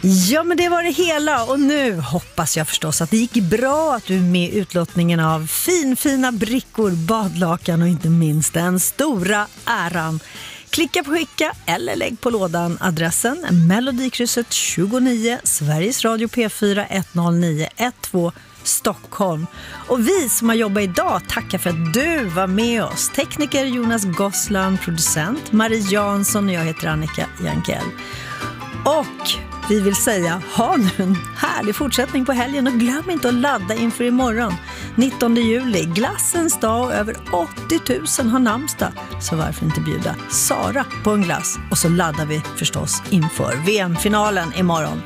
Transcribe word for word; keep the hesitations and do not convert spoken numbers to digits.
Ja, men det var det hela, och nu hoppas jag förstås att det gick bra, att du är med i utlottningen av finfina brickor, badlakan och inte minst den stora äran. Klicka på skicka eller lägg på lådan adressen Melodikrysset tjugonio, Sveriges Radio P fyra ett noll nio ett två Stockholm. Och vi som har jobbat idag tackar för att du var med oss. Tekniker Jonas Gossland, producent Marie Jansson och jag heter Annika Jankell. Och vi vill säga, ha nu en härlig fortsättning på helgen och glöm inte att ladda inför imorgon. nittonde juli, glassens dag, och över åttio tusen har namnsdag. Så varför inte bjuda Sara på en glass? Och så laddar vi förstås inför V M-finalen imorgon.